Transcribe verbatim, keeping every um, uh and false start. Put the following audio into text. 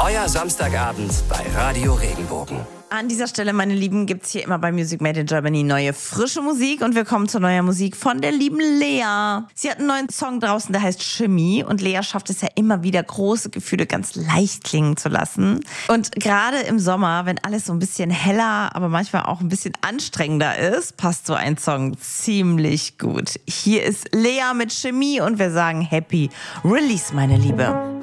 Euer Samstagabend bei Radio Regenbogen. An dieser Stelle, meine Lieben, gibt es hier immer bei Music Made in Germany neue, frische Musik. Und wir kommen zu neuer Musik von der lieben Lea. Sie hat einen neuen Song draußen, der heißt Chemie. Und Lea schafft es ja immer wieder, große Gefühle ganz leicht klingen zu lassen. Und gerade im Sommer, wenn alles so ein bisschen heller, aber manchmal auch ein bisschen anstrengender ist, passt so ein Song ziemlich gut. Hier ist Lea mit Chemie und wir sagen Happy Release, meine Liebe.